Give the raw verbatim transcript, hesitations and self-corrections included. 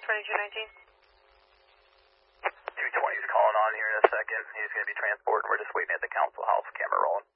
twenty-two nineteen. two twenty is calling on here in a second. He's going to be transported. We're just waiting at the council house. Camera rolling.